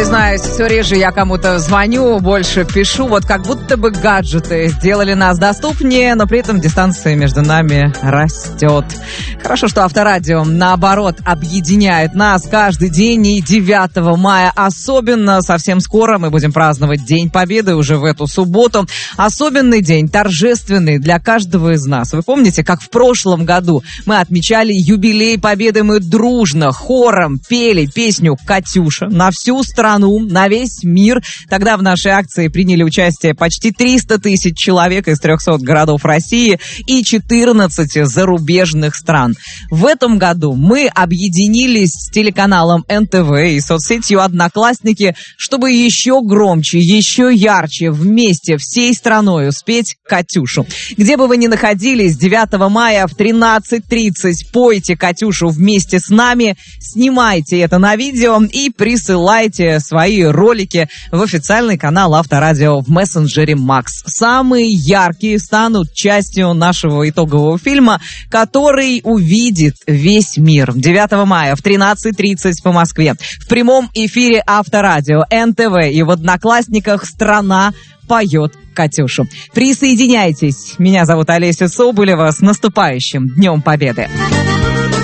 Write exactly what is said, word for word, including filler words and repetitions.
Признаюсь, все реже я кому-то звоню, больше пишу, вот как будто бы гаджеты сделали нас доступнее, но при этом дистанция между нами растет. Хорошо, что Авторадио, наоборот, объединяет нас каждый день, и девятого мая особенно. Совсем скоро мы будем праздновать День Победы уже в эту субботу. Особенный день, торжественный для каждого из нас. Вы помните, как в прошлом году мы отмечали юбилей Победы, мы дружно, хором пели песню «Катюша» на всю страну, на весь мир. Тогда в нашей акции приняли участие почти триста тысяч человек из трехсот городов России и четырнадцати зарубежных стран. В этом году мы объединились с телеканалом эн тэ вэ и соцсетью «Одноклассники», чтобы еще громче, еще ярче вместе всей страной успеть «Катюшу». Где бы вы ни находились, девятого мая в тринадцать тридцать пойте «Катюшу» вместе с нами, снимайте это на видео и присылайте свои ролики в официальный канал Авторадио в мессенджере Макс. Самые яркие станут частью нашего итогового фильма, который увидит весь мир. девятого мая в тринадцать тридцать по Москве. В прямом эфире Авторадио, эн тэ вэ и в Одноклассниках «Страна поет Катюшу». Присоединяйтесь. Меня зовут Олеся Соболева. С наступающим Днем Победы!